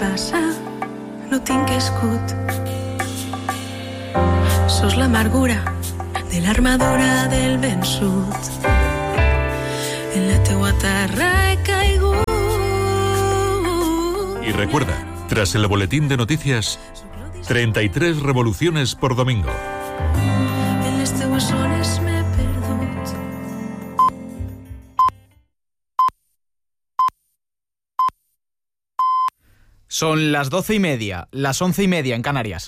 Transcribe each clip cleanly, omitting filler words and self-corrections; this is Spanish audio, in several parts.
passa, no tinc escut. Sos l'amargura de l'armadura del vençut. En la teua terra he caigut. Y recuerda, tras el boletín de noticias, 33 revoluciones por domingo. En les teues zones m'he perdut. Son las 12:30, las 11:30 en Canarias.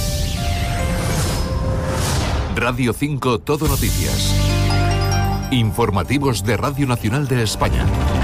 Radio 5 Todo Noticias. Informativos de Radio Nacional de España.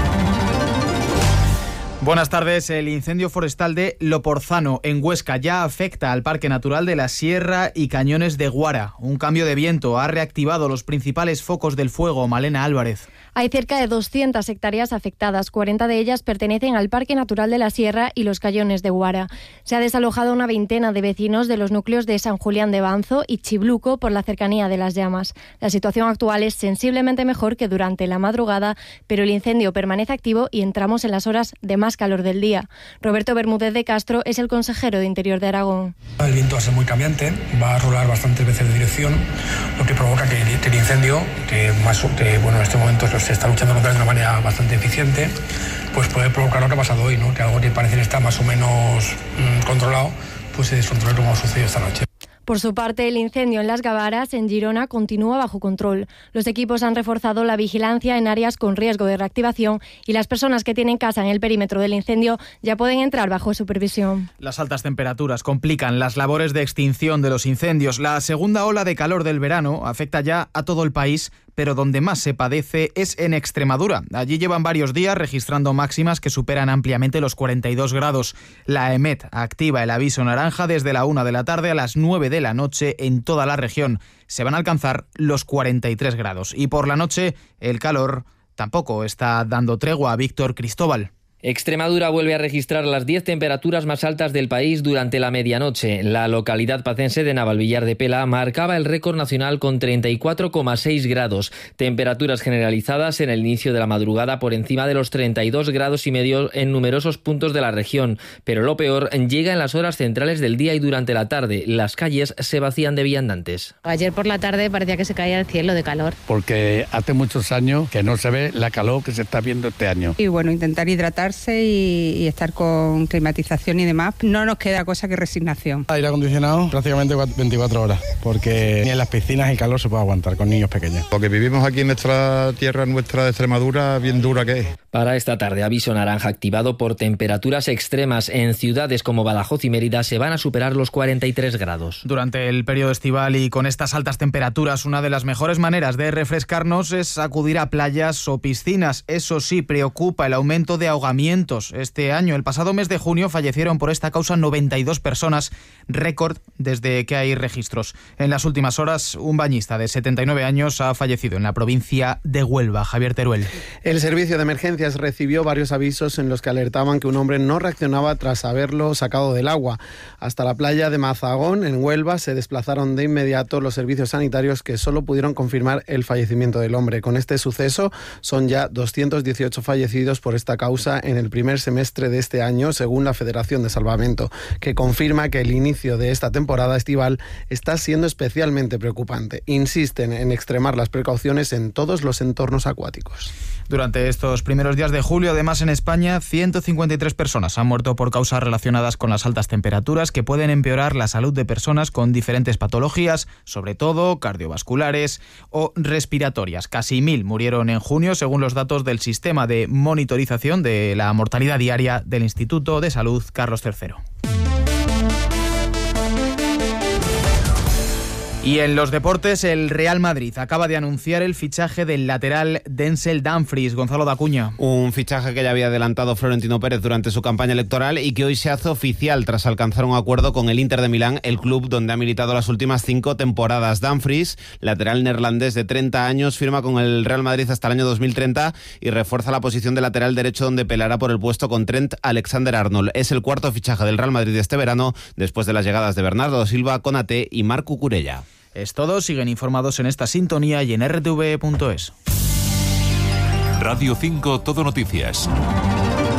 Buenas tardes. El incendio forestal de Loporzano, en Huesca, ya afecta al Parque Natural de la Sierra y Cañones de Guara. Un cambio de viento ha reactivado los principales focos del fuego. Malena Álvarez. Hay cerca de 200 hectáreas afectadas, 40 de ellas pertenecen al Parque Natural de la Sierra y los Cañones de Guara. Se ha desalojado una veintena de vecinos de los núcleos de San Julián de Banzo y Chibluco por la cercanía de las llamas. La situación actual es sensiblemente mejor que durante la madrugada, pero el incendio permanece activo y entramos en las horas de más calor del día. Roberto Bermúdez de Castro es el consejero de Interior de Aragón. El viento va a ser muy cambiante, va a rolar bastantes veces de dirección, lo que provoca que el incendio, que en este momento se está luchando contra de una manera bastante eficiente, pues puede provocar lo que ha pasado hoy, ¿no? Que algo que parece estar más o menos controlado, pues se descontrole como ha sucedido esta noche. Por su parte, el incendio en Las Gavaras, en Girona, continúa bajo control. Los equipos han reforzado la vigilancia en áreas con riesgo de reactivación y las personas que tienen casa en el perímetro del incendio ya pueden entrar bajo supervisión. Las altas temperaturas complican las labores de extinción de los incendios. La segunda ola de calor del verano afecta ya a todo el país, pero donde más se padece es en Extremadura. Allí llevan varios días registrando máximas que superan ampliamente los 42 grados. La EMET activa el aviso naranja desde la 1 de la tarde a las 9 de la noche en toda la región. Se van a alcanzar los 43 grados. Y por la noche el calor tampoco está dando tregua a Víctor Cristóbal. Extremadura vuelve a registrar las 10 temperaturas más altas del país durante la medianoche. La localidad pacense de Navalvillar de Pela marcaba el récord nacional con 34,6 grados. Temperaturas generalizadas en el inicio de la madrugada por encima de los 32 grados y medio en numerosos puntos de la región. Pero lo peor llega en las horas centrales del día y durante la tarde. Las calles se vacían de viandantes. Ayer por la tarde parecía que se caía el cielo de calor. Porque hace muchos años que no se ve la calor que se está viendo este año. Y bueno, intentar hidratarse y estar con climatización y demás, no nos queda cosa que resignación. Aire acondicionado prácticamente 24 horas, porque ni en las piscinas el calor se puede aguantar con niños pequeños. Porque vivimos aquí en nuestra tierra, nuestra de Extremadura, bien dura que es. Para esta tarde, aviso naranja activado por temperaturas extremas. En ciudades como Badajoz y Mérida se van a superar los 43 grados. Durante el periodo estival y con estas altas temperaturas, una de las mejores maneras de refrescarnos es acudir a playas o piscinas. Eso sí, preocupa el aumento de ahogamientos. Este año, el pasado mes de junio, fallecieron por esta causa 92 personas, récord desde que hay registros. En las últimas horas, un bañista de 79 años ha fallecido en la provincia de Huelva. Javier Teruel. El servicio de emergencias recibió varios avisos en los que alertaban que un hombre no reaccionaba tras haberlo sacado del agua. Hasta la playa de Mazagón, en Huelva, se desplazaron de inmediato los servicios sanitarios que solo pudieron confirmar el fallecimiento del hombre. Con este suceso, son ya 218 fallecidos por esta causa en el primer semestre de este año, según la Federación de Salvamento, que confirma que el inicio de esta temporada estival está siendo especialmente preocupante. Insisten en extremar las precauciones en todos los entornos acuáticos. Durante estos primeros días de julio, además en España, 153 personas han muerto por causas relacionadas con las altas temperaturas que pueden empeorar la salud de personas con diferentes patologías, sobre todo cardiovasculares o respiratorias. Casi 1.000 murieron en junio, según los datos del sistema de monitorización de la mortalidad diaria del Instituto de Salud Carlos III. Y en los deportes, el Real Madrid acaba de anunciar el fichaje del lateral Denzel Dumfries. Gonzalo Dacuña. Un fichaje que ya había adelantado Florentino Pérez durante su campaña electoral y que hoy se hace oficial tras alcanzar un acuerdo con el Inter de Milán, el club donde ha militado las últimas 5 temporadas. Dumfries, lateral neerlandés de 30 años, firma con el Real Madrid hasta el año 2030 y refuerza la posición de lateral derecho, donde peleará por el puesto con Trent Alexander-Arnold. Es el cuarto fichaje del Real Madrid este verano, después de las llegadas de Bernardo Silva, Konaté y Marc Cucurella. Es todo, siguen informados en esta sintonía y en rtv.es. Radio 5 Todo Noticias.